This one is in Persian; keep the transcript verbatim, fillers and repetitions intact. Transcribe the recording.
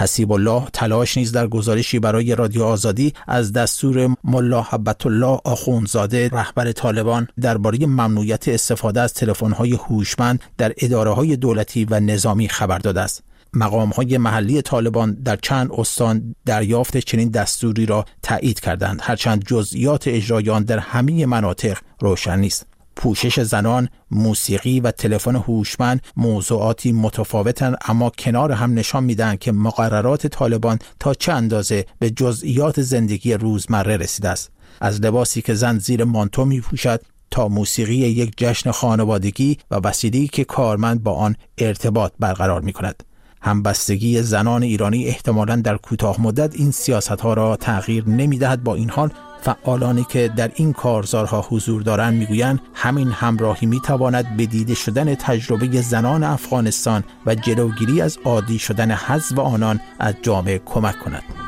حسیب الله تلاش نیز در گزارشی برای رادیو آزادی از دستور ملا هبت الله آخوندزاده رهبر طالبان درباره ممنوعیت استفاده از تلفن‌های هوشمند در اداره‌های دولتی و نظامی خبر داده است. مقام‌های محلی طالبان در چند استان دریافت چنین دستوری را تایید کردند، هرچند جزئیات اجرای آن در همه مناطق روشن نیست. پوشش زنان، موسیقی و تلفن هوشمند موضوعاتی متفاوتند، اما کنار هم نشان میدن که مقررات طالبان تا چه اندازه به جزئیات زندگی روزمره رسیده است. از لباسی که زن زیر مانتو میپوشد تا موسیقی یک جشن خانوادگی و وسیله‌ای که کارمند با آن ارتباط برقرار میکند. همبستگی زنان ایرانی احتمالاً در کوتاه مدت این سیاست‌ها را تغییر نمی‌دهد. با این حال فعالانی که در این کارزارها حضور دارند میگویند همین همراهی میتواند به دیده شدن تجربه زنان افغانستان و جلوگیری از عادی شدن حذف آنان از جامعه کمک کند.